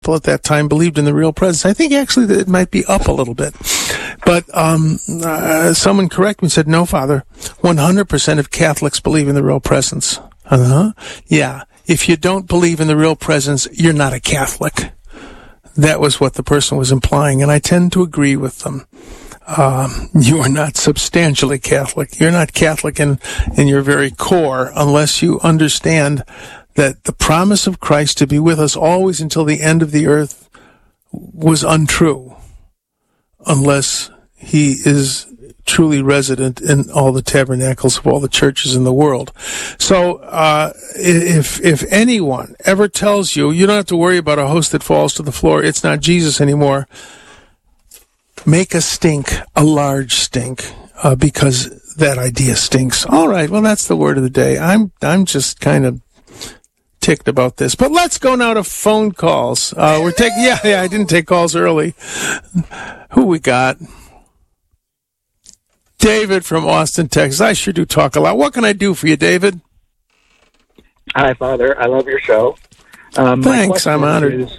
at that time believed in the real presence. I think actually that it might be up a little bit. But someone corrected me and said, no, Father, 100% of Catholics believe in the real presence. Yeah. If you don't believe in the real presence, you're not a Catholic. That was what the person was implying, and I tend to agree with them. You are not substantially Catholic. You're not Catholic in your very core unless you understand that the promise of Christ to be with us always until the end of the earth was untrue unless he is truly resident in all the tabernacles of all the churches in the world. So if anyone ever tells you, you don't have to worry about a host that falls to the floor, it's not Jesus anymore, make a stink, a large stink, because that idea stinks. All right, well, that's the word of the day. I'm just kind of ticked about this. But let's go now to phone calls. We're taking, I didn't take calls early. Who we got? David from Austin, Texas. I sure do talk a lot. What can I do for you, David? Hi, Father. I love your show. Thanks, I'm honored. Is,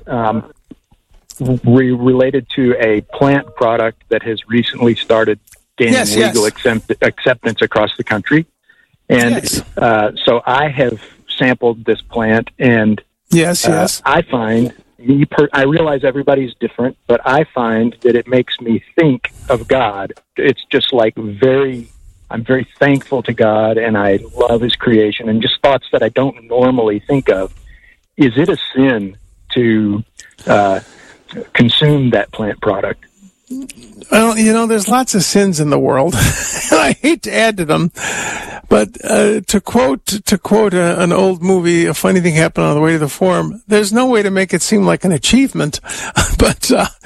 related to a plant product that has recently started gaining legal acceptance across the country. And so I have sampled this plant, and I find, I realize everybody's different, but I find that it makes me think of God. It's just like I'm very thankful to God, and I love his creation, and just thoughts that I don't normally think of. Is it a sin to consume that plant product? Well, there's lots of sins in the world, and I hate to add to them, but to quote an old movie, a funny thing happened on the way to the forum. There's no way to make it seem like an achievement, but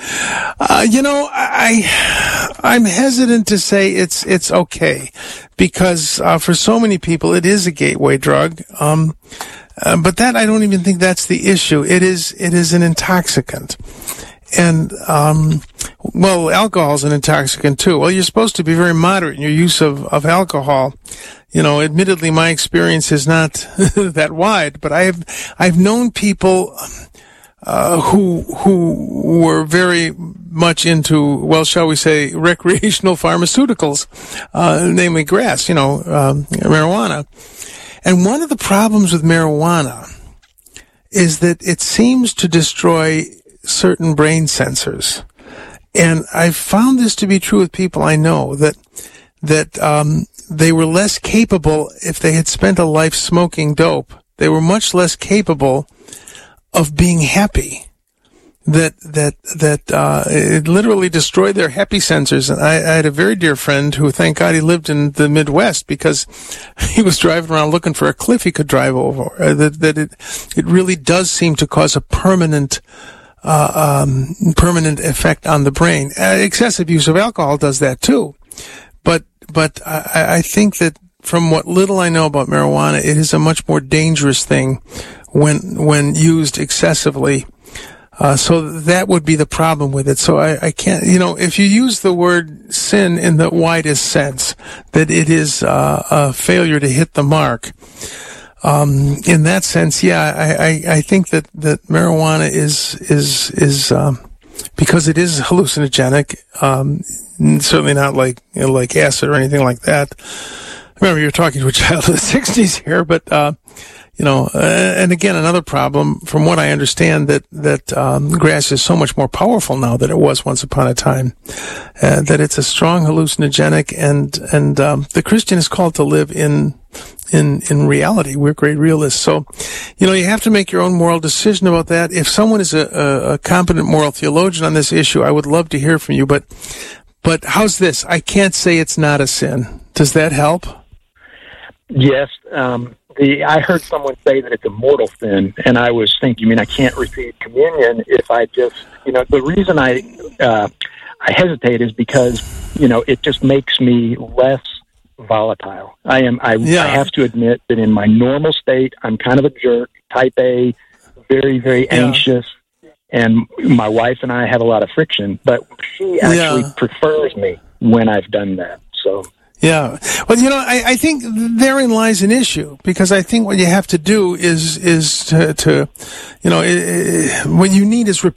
I'm hesitant to say it's okay, because for so many people it is a gateway drug. But that, I don't even think that's the issue. It is an intoxicant. And, alcohol is an intoxicant too. Well, you're supposed to be very moderate in your use of alcohol. Admittedly, my experience is not that wide, but I've known people, who were very much into, shall we say, recreational pharmaceuticals, namely grass, marijuana. And one of the problems with marijuana is that it seems to destroy certain brain sensors. And I've found this to be true with people I know, that they were less capable if they had spent a life smoking dope. They were much less capable of being happy. It literally destroyed their happy sensors. And I had a very dear friend who, thank God, he lived in the Midwest, because he was driving around looking for a cliff he could drive over. It really does seem to cause a permanent effect on the brain. Excessive use of alcohol does that too. But I think that from what little I know about marijuana, it is a much more dangerous thing when used excessively. So that would be the problem with it. So I can't, if you use the word sin in the widest sense, that it is a failure to hit the mark. In that sense, I think that marijuana is because it is hallucinogenic, certainly not like acid or anything like that. Remember, you're talking to a child of the 60s here, but, and again, another problem, from what I understand, that grass is so much more powerful now than it was once upon a time, that it's a strong hallucinogenic, and the Christian is called to live in reality. We're great realists. So, you have to make your own moral decision about that. If someone is a competent moral theologian on this issue, I would love to hear from you, but how's this? I can't say it's not a sin. Does that help? Yes. I heard someone say that it's a mortal sin, and I was thinking, I can't receive communion if I just, the reason I hesitate is because, it just makes me less volatile. I have to admit that in my normal state, I'm kind of a jerk, type A, very, very anxious, and my wife and I have a lot of friction, but she actually prefers me when I've done that. So Yeah. Well, I think therein lies an issue, because I think what you have to do is to what you need is